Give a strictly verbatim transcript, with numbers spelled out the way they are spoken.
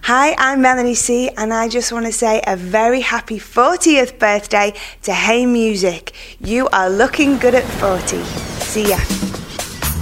Hi, I'm Melanie C, and I just want to say a very happy fortieth birthday to Hey Music. You are looking good at forty. See ya.